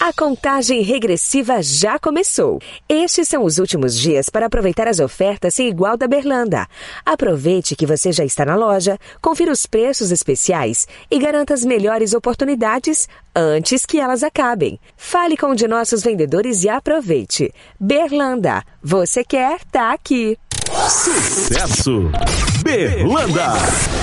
A contagem regressiva já começou. Estes são os últimos dias para aproveitar as ofertas sem igual da Berlanda. Aproveite que você já está na loja, confira os preços especiais e garanta as melhores oportunidades antes que elas acabem. Fale com um de nossos vendedores e aproveite. Berlanda, você quer, tá aqui. Sucesso! Berlanda!